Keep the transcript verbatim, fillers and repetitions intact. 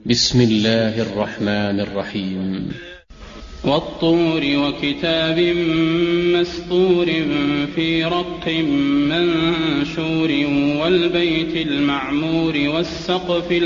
بسم الله الرحمن الرحيم. والطور وكتاب مسطور في رق منشور والبيت المعمور والسقف